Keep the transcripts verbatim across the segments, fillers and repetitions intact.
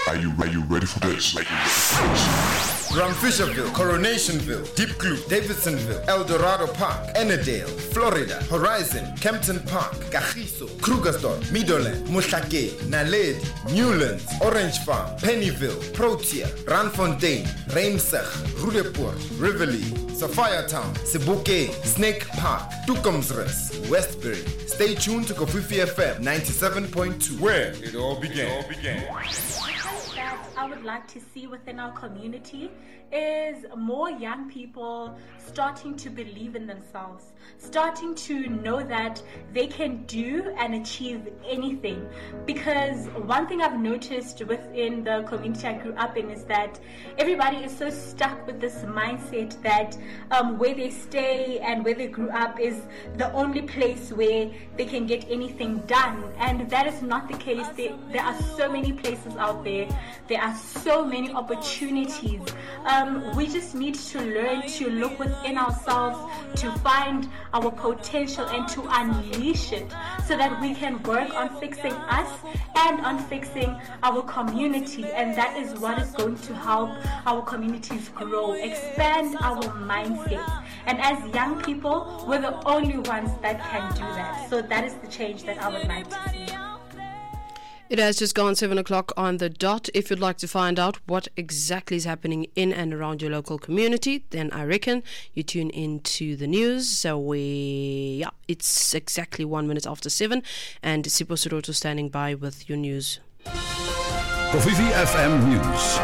Are you, are you ready for this? Ramfisherville, Coronationville, Deep Kloof, Davidsonville, El Dorado Park, Ennerdale, Florida, Horizon, Kempton Park, Kagiso, Krugersdorp, Meadowland, Mohlake, Naledi, Newlands, Orange Farm, Pennyville, Protea, Randfontein, Reimsig, Roodepoort, Rivoli, Sapphire Town, Sebokeng, Snake Park, Tukumsrus, Westbury. Stay tuned to Kofifi F M ninety-seven point two, where it all began. It all began. That I would like to see within our community is more young people starting to believe in themselves, starting to know that they can do and achieve anything. Because one thing I've noticed within the community I grew up in is that everybody is so stuck with this mindset that um, where they stay and where they grew up is the only place where they can get anything done. And that is not the case. There, there are so many places out there. There are so many opportunities. Um, we just need to learn to look within ourselves, to find our potential and to unleash it so that we can work on fixing us and on fixing our community. And that is what is going to help our communities grow, expand our mindset. And as young people, we're the only ones that can do that. So that is the change that I would like to see. It has just gone seven o'clock on the dot. If you'd like to find out what exactly is happening in and around your local community, then I reckon you tune into the news. So we, yeah, it's exactly one minute after seven, and Sipho Suroto standing by with your news. Kofifi F M News.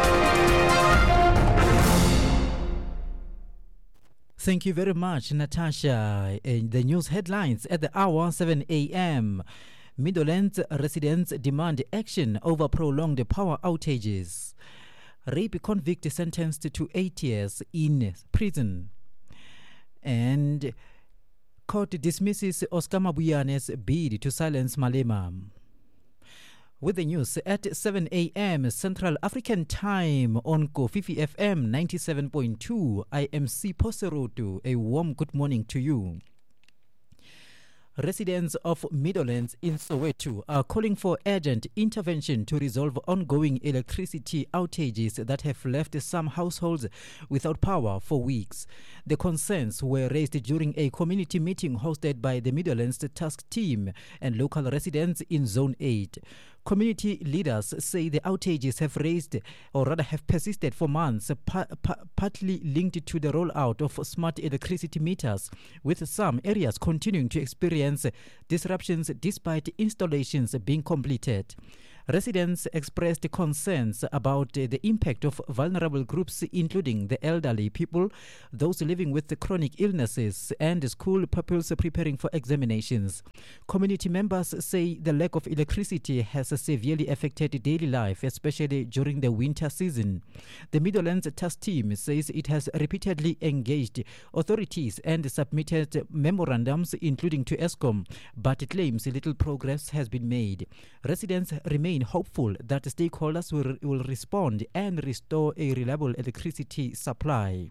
Thank you very much, Natasha. In the news headlines at the hour, seven a.m. Meadowlands residents demand action over prolonged power outages. Rape convict sentenced to eight years in prison. And court dismisses Oscar Mabuyane's bid to silence Malema. With the news at seven a.m. Central African Time on Kofifi F M ninety-seven point two, I am Sipho Suroto. A warm good morning to you. Residents of Meadowlands in Soweto are calling for urgent intervention to resolve ongoing electricity outages that have left some households without power for weeks. The concerns were raised during a community meeting hosted by the Meadowlands Task Team and local residents in Zone eight. Community leaders say the outages have raised, or rather have persisted for months, pa- pa- partly linked to the rollout of smart electricity meters, with some areas continuing to experience disruptions despite installations being completed. Residents expressed concerns about the impact of vulnerable groups, including the elderly people, those living with chronic illnesses, and school pupils preparing for examinations. Community members say the lack of electricity has severely affected daily life, especially during the winter season. The Meadowlands Task Team says it has repeatedly engaged authorities and submitted memorandums, including to Eskom, but it claims little progress has been made. Residents remain hopeful that stakeholders will, will respond and restore a reliable electricity supply.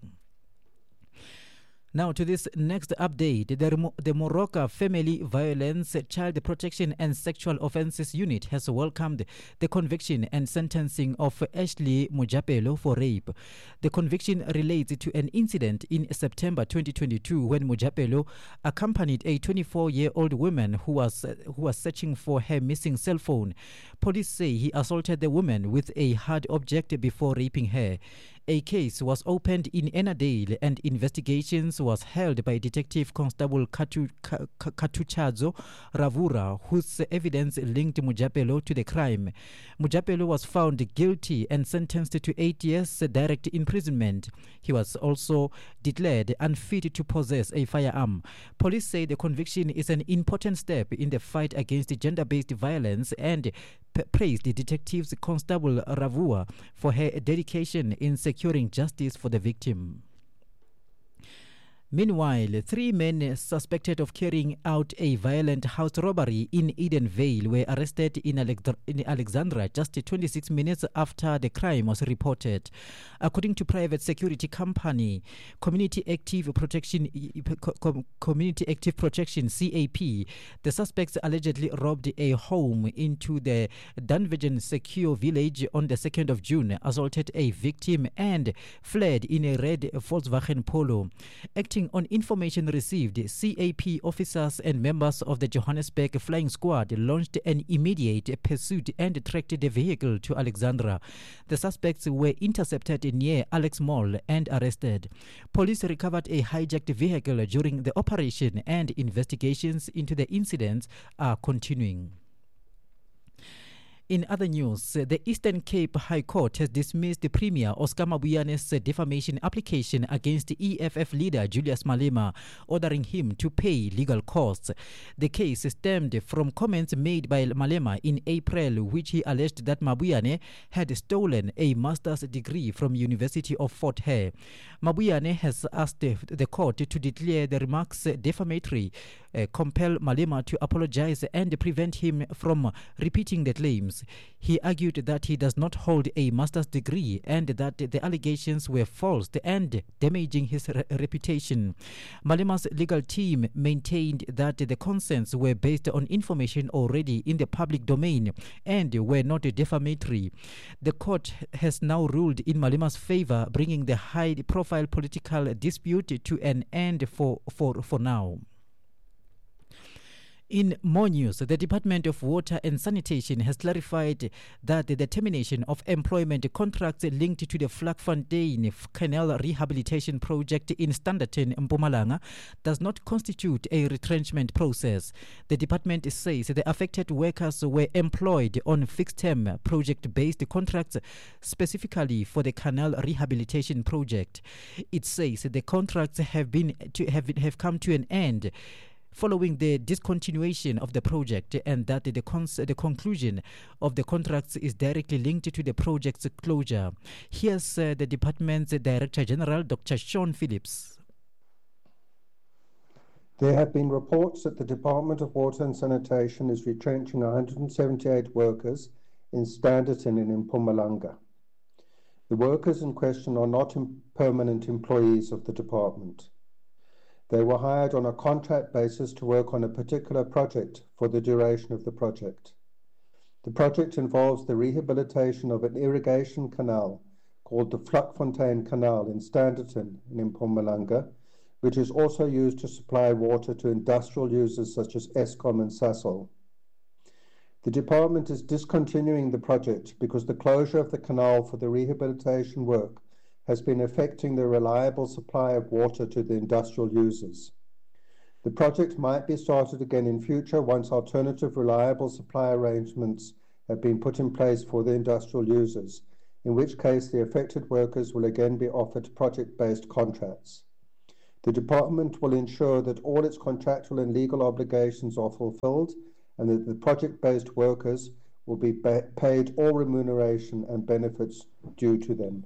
Now to this next update. The, the Moroka Family Violence, Child Protection and Sexual Offences Unit has welcomed the conviction and sentencing of Ashley Mojapelo for rape. The conviction relates to an incident in September twenty twenty-two when Mojapelo accompanied a twenty-four-year-old woman who was, uh, who was searching for her missing cell phone. Police say he assaulted the woman with a hard object before raping her. A case was opened in Ennerdale and investigations was held by Detective Constable Katu, Katuchazo Ravura, whose evidence linked Mojapelo to the crime. Mojapelo was found guilty and sentenced to eight years direct imprisonment. He was also declared unfit to possess a firearm. Police say the conviction is an important step in the fight against gender-based violence and p- praised the detectives Constable Ravura for her dedication in securing justice for the victim. Meanwhile, three men suspected of carrying out a violent house robbery in Edenvale were arrested in, Alex- in Alexandra just twenty-six minutes after the crime was reported. According to private security company Community Active Protection Com- Community Active Protection C A P, the suspects allegedly robbed a home into the Dunvegan Secure village on the second of June, assaulted a victim and fled in a red Volkswagen Polo. Acting on information received, C A P officers and members of the Johannesburg Flying Squad launched an immediate pursuit and tracked the vehicle to Alexandra. The suspects were intercepted near Alex Mall and arrested. Police recovered a hijacked vehicle during the operation, and investigations into the incidents are continuing. In other news, the Eastern Cape High Court has dismissed the Premier Oscar Mabuyane's defamation application against E F F leader Julius Malema, ordering him to pay legal costs. The case stemmed from comments made by Malema in April, which he alleged that Mabuyane had stolen a master's degree from University of Fort Hare. Mabuyane has asked the court to declare the remarks defamatory, uh, compel Malema to apologize, and prevent him from repeating the claims. He argued that he does not hold a master's degree and that the allegations were false and damaging his re- reputation. Malema's legal team maintained that the consents were based on information already in the public domain and were not defamatory. The court has now ruled in Malema's favor, bringing the high-profile political dispute to an end for, for, for now. In more news, the Department of Water and Sanitation has clarified that the termination of employment contracts linked to the Vlakfontein Canal Rehabilitation Project in Standerton, Mpumalanga, does not constitute a retrenchment process. The department says the affected workers were employed on fixed-term project-based contracts specifically for the Canal Rehabilitation Project. It says the contracts have been to have, have come to an end following the discontinuation of the project, and that the, cons- the conclusion of the contracts is directly linked to the project's closure. Here's uh, the department's Director General, Doctor Sean Phillips. There have been reports that the Department of Water and Sanitation is retrenching one hundred seventy-eight workers in Standerton and in Mpumalanga. The workers in question are not im- permanent employees of the department. They were hired on a contract basis to work on a particular project for the duration of the project. The project involves the rehabilitation of an irrigation canal called the Vlakfontein Canal in Standerton in Mpumalanga, which is also used to supply water to industrial users such as Eskom and Sasol. The department is discontinuing the project because the closure of the canal for the rehabilitation work has been affecting the reliable supply of water to the industrial users. The project might be started again in future once alternative reliable supply arrangements have been put in place for the industrial users, in which case the affected workers will again be offered project-based contracts. The department will ensure that all its contractual and legal obligations are fulfilled and that the project-based workers will be ba- paid all remuneration and benefits due to them.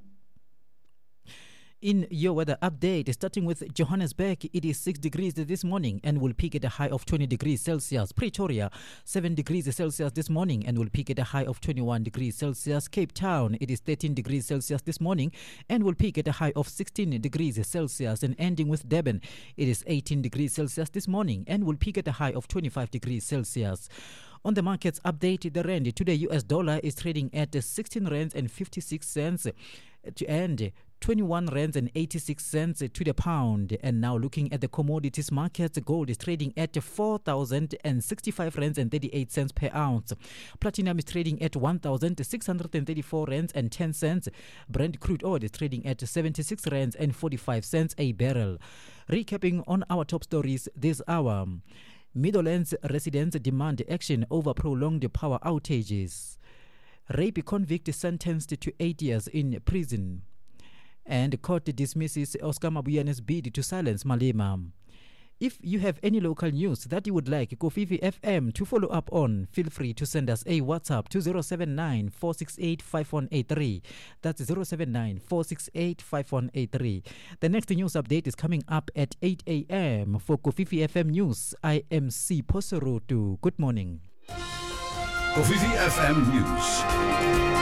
In your weather update, starting with Johannesburg, it is six degrees this morning and will peak at a high of twenty degrees Celsius. Pretoria, seven degrees Celsius this morning and will peak at a high of twenty-one degrees Celsius. Cape Town, it is thirteen degrees Celsius this morning and will peak at a high of sixteen degrees Celsius. And ending with Durban, it is eighteen degrees Celsius this morning and will peak at a high of twenty-five degrees Celsius. On the markets update, the rand to the U S dollar is trading at sixteen rands and fifty-six cents to end twenty-one rands and eighty-six cents to the pound. And now looking at the commodities markets, gold is trading at four thousand sixty-five rands and thirty-eight cents per ounce. Platinum is trading at one thousand six hundred thirty-four rands and ten cents. Brent crude oil is trading at seventy-six rands and forty-five cents a barrel. Recapping on our top stories this hour. Meadowlands residents demand action over prolonged power outages. Rape convict sentenced to eight years in prison. And court dismisses Oscar Mabuyane's bid to silence Malema. If you have any local news that you would like Kofifi F M to follow up on, feel free to send us a WhatsApp to zero seven nine, four six eight, five one eight three. That's zero seven nine, four six eight, five one eight three. The next news update is coming up at eight a.m. For Kofifi F M News, I am C. Poserotu. Good morning. Kofifi F M News.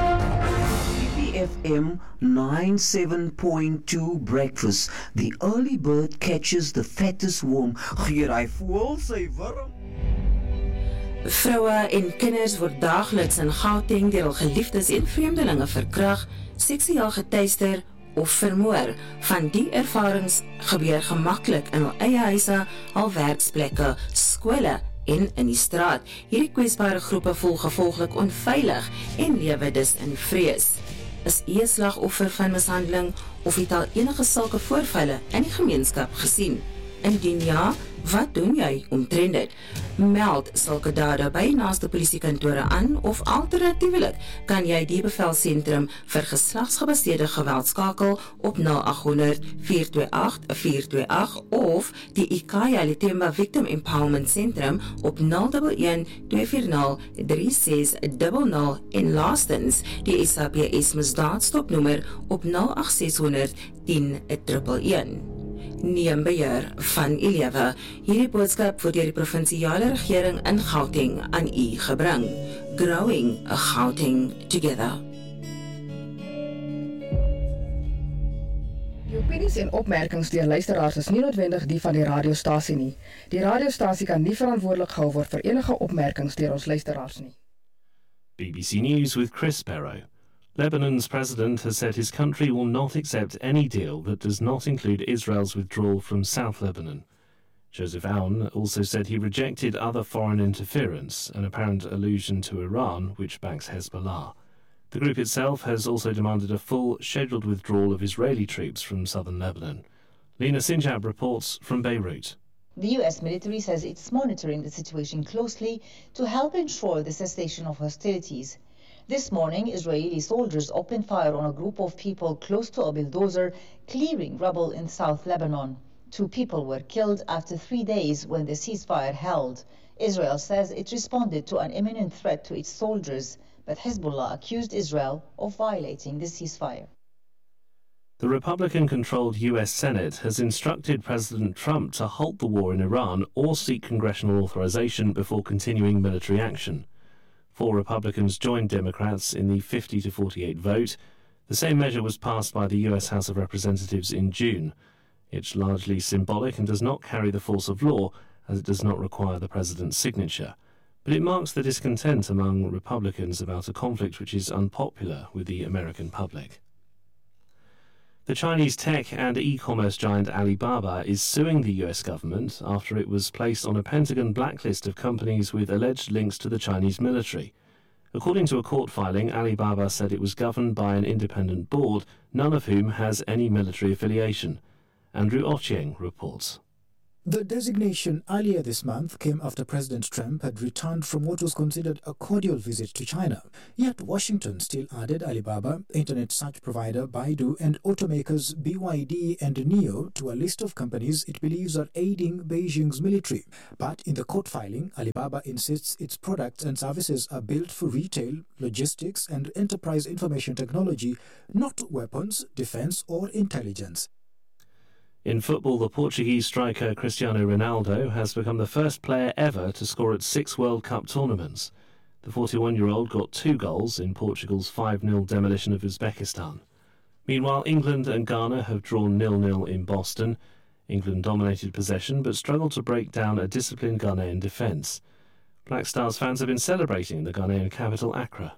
F M ninety-seven point two Breakfast. The early bird catches the fattest worm. Gee, hy voel sy wurm. Vroue en kinders word daagliks in Gauteng deur hul geliefdes en vreemdelinge verkragt, seksueel getuister of vermoor. Van die ervarings gebeur gemaklik in hul eie huise, hul werksplekke, skole en in die straat. Hierdie kwesbare groepe voel gevolglik onveilig en lewe dus in vrees. Is jy 'n slagoffer van mishandeling of het al enige sulke voorvalle in die gemeenskap gesien? Indien ja, wat doen jy omtrent dit? Meld sulke dade by naaste polisiekantore aan of alternatiefelik kan jy die bevelsentrum vir geslagsgebaseerde geweld skakel op nul agt honderd, vier twee agt, vier twee agt of die Ikaya Litemba Victim Empowerment Centrum op nul een een, twee vier nul, drie ses nul nul en laastens die S A P S misdaadstopnommer op nul agt ses honderd, tien een een een. Neem beheer van u lewe. Hierdie boodskap word deur die provinsiale regering in Gauteng aan u gebring. Growing a Gauteng together. Die opinies en opmerkings deur luisteraars is nie noodwendig die van die radiostasie nie. Die radiostasie kan nie verantwoordelik gehou word vir enige opmerkings deur ons luisteraars nie. B B C News with Chris Sparrow. Lebanon's president has said his country will not accept any deal that does not include Israel's withdrawal from South Lebanon. Joseph Aoun also said he rejected other foreign interference, an apparent allusion to Iran, which backs Hezbollah. The group itself has also demanded a full, scheduled withdrawal of Israeli troops from southern Lebanon. Lena Sinjab reports from Beirut. The U S military says it's monitoring the situation closely to help ensure the cessation of hostilities. This morning, Israeli soldiers opened fire on a group of people close to a bulldozer clearing rubble in South Lebanon. Two people were killed after three days when the ceasefire held. Israel says it responded to an imminent threat to its soldiers, but Hezbollah accused Israel of violating the ceasefire. The Republican-controlled U S Senate has instructed President Trump to halt the war in Iran or seek congressional authorization before continuing military action. Four Republicans joined Democrats in the fifty to forty-eight vote. The same measure was passed by the U S House of Representatives in June. It's largely symbolic and does not carry the force of law, as it does not require the president's signature. But it marks the discontent among Republicans about a conflict which is unpopular with the American public. The Chinese tech and e-commerce giant Alibaba is suing the U S government after it was placed on a Pentagon blacklist of companies with alleged links to the Chinese military. According to a court filing, Alibaba said it was governed by an independent board, none of whom has any military affiliation. Andrew Ochieng reports. The designation earlier this month came after President Trump had returned from what was considered a cordial visit to China. Yet Washington still added Alibaba, internet search provider Baidu, and automakers B Y D and NIO to a list of companies it believes are aiding Beijing's military. But in the court filing, Alibaba insists its products and services are built for retail, logistics, and enterprise information technology, not weapons, defense, or intelligence. In football, the Portuguese striker Cristiano Ronaldo has become the first player ever to score at six World Cup tournaments. The forty-one-year-old got two goals in Portugal's five nil demolition of Uzbekistan. Meanwhile, England and Ghana have drawn nil nil in Boston. England dominated possession but struggled to break down a disciplined Ghanaian defence. Black Stars fans have been celebrating the Ghanaian capital, Accra.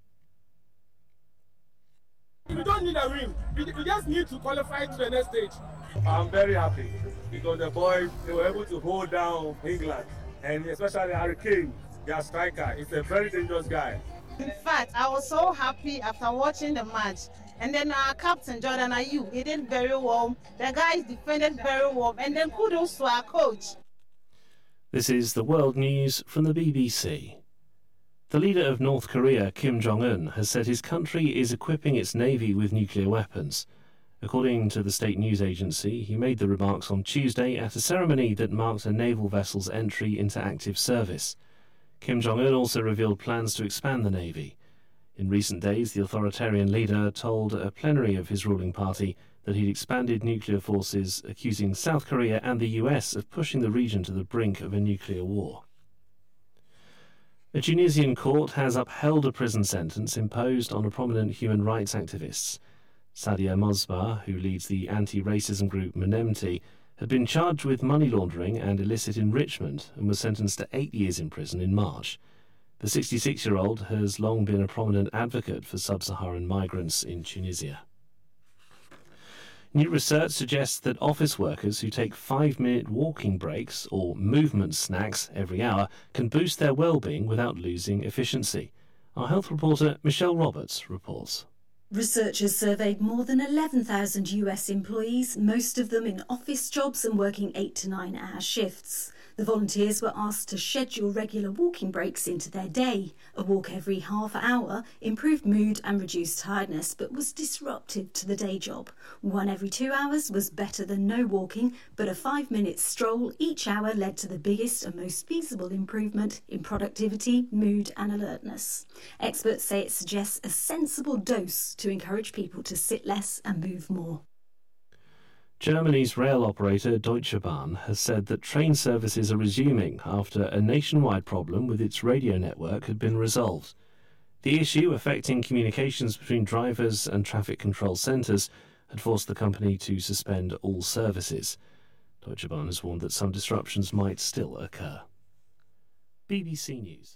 We don't need a win. We, we just need to qualify to the next stage. I'm very happy because the boys, they were able to hold down England, and especially Harry Kane, their striker. He's a very dangerous guy. In fact, I was so happy after watching the match. And then our captain, Jordan Ayew, he did very well. The guys defended very well. And then kudos to our coach. This is the World News from the B B C. The leader of North Korea, Kim Jong-un, has said his country is equipping its navy with nuclear weapons. According to the state news agency, he made the remarks on Tuesday at a ceremony that marked a naval vessel's entry into active service. Kim Jong-un also revealed plans to expand the Navy. In recent days, the authoritarian leader told a plenary of his ruling party that he'd expanded nuclear forces, accusing South Korea and the U S of pushing the region to the brink of a nuclear war. A Tunisian court has upheld a prison sentence imposed on a prominent human rights activist. Sadia Mosba, who leads the anti-racism group Menemti, had been charged with money laundering and illicit enrichment and was sentenced to eight years in prison in March. The sixty-six-year-old has long been a prominent advocate for sub-Saharan migrants in Tunisia. New research suggests that office workers who take five-minute walking breaks or movement snacks every hour can boost their well-being without losing efficiency. Our health reporter Michelle Roberts reports. Researchers surveyed more than eleven thousand U S employees, most of them in office jobs and working eight to nine hour shifts. The volunteers were asked to schedule regular walking breaks into their day. A walk every half hour improved mood and reduced tiredness, but was disruptive to the day job. One every two hours was better than no walking, but a five-minute stroll each hour led to the biggest and most feasible improvement in productivity, mood and alertness. Experts say it suggests a sensible dose to encourage people to sit less and move more. Germany's rail operator Deutsche Bahn has said that train services are resuming after a nationwide problem with its radio network had been resolved. The issue, affecting communications between drivers and traffic control centres, had forced the company to suspend all services. Deutsche Bahn has warned that some disruptions might still occur. B B C News.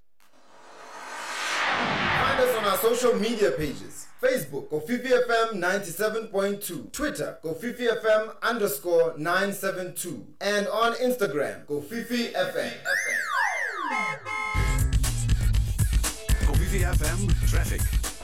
Find us on our social media pages. Facebook, Kofifi F M ninety-seven point two. Twitter, Kofifi F M underscore nine seven two. And on Instagram, Kofifi F M. Kofifi F M Traffic.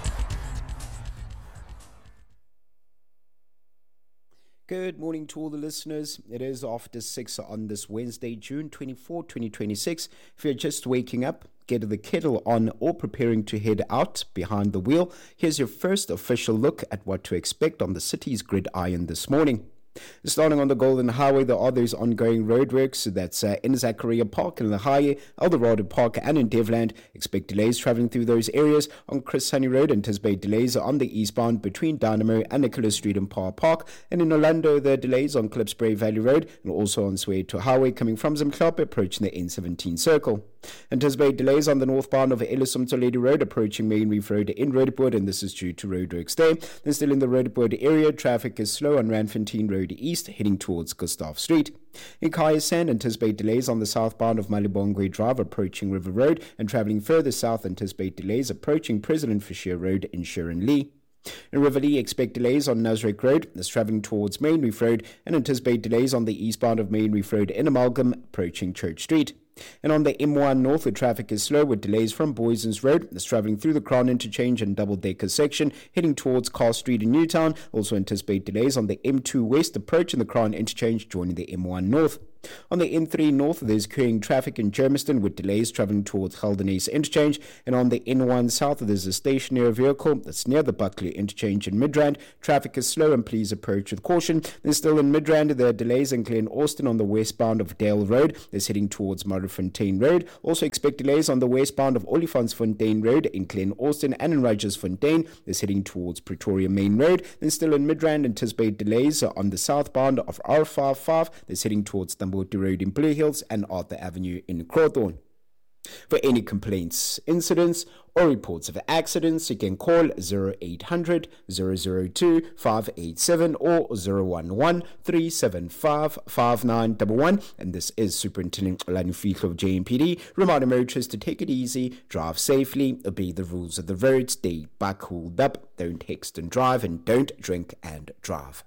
Good morning to all the listeners. It is after six on this Wednesday, June twenty-fourth, twenty twenty-six. If you're just waking up, get the kettle on or preparing to head out behind the wheel, here's your first official look at what to expect on the city's gridiron this morning. Starting on the Golden Highway, there are those ongoing roadworks. That's uh, in Zachariah Park, in La Haye, Eldorado Park, and in Devland. Expect delays travelling through those areas. On Chris Honey Road, anticipate delays on the eastbound between Dynamo and Nicholas Street and Power Park. And in Orlando, there are delays on Klipspray Valley Road and also on Soweto Highway coming from Zimklop, approaching the N seventeen circle. Anticipate delays on the northbound of Ellisum Toledo Road, approaching Main Reef Road in Roodepoort, and this is due to roadworks there. Then still in the Roodepoort area, traffic is slow on Randfontein Road East, heading towards Gustav Street. In Kayasand, anticipate delays on the southbound of Malibongwe Drive, approaching River Road, and travelling further south, anticipate delays approaching President Fisher Road in Sharon Lee. In Riverlea, expect delays on Nasrec Road as travelling towards Main Reef Road, and anticipate delays on the eastbound of Main Reef Road in Amalgam, approaching Church Street. And on the M one North, the traffic is slow with delays from Boysons Road as travelling through the Crown Interchange and Double-Decker section, heading towards Carr Street in Newtown. Also anticipate delays on the M two West, approaching the Crown Interchange, joining the M one North. On the N three North, there's queuing traffic in Germiston with delays travelling towards Geldenhuys Interchange. And on the N one South, there's a stationary vehicle that's near the Buckley Interchange in Midrand. Traffic is slow and please approach with caution. Then still in Midrand, there are delays in Glen Austin on the westbound of Dale Road. That's heading towards Murrayfontein Road. Also expect delays on the westbound of Olifantsfontein Road in Glen Austin and in Rijersfontein. That's heading towards Pretoria Main Road. Then still in Midrand, anticipate delays on the southbound of R fifty-five. That's heading towards Tambo Road in Blue Hills and Arthur Avenue in Crowthorne. For any complaints, incidents, or reports of accidents, you can call zero eight hundred, zero zero two, five eight seven or zero one one, three seven five, five nine one one. And this is Superintendent Olani Fihllo of J M P D, reminding motorists to take it easy, drive safely, obey the rules of the road, stay back, hold up, don't text and drive, and don't drink and drive.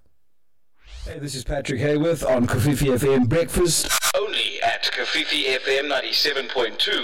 Hey, this is Patrick Hayworth on Kofifi F M Breakfast. Only at Kofifi F M ninety-seven point two.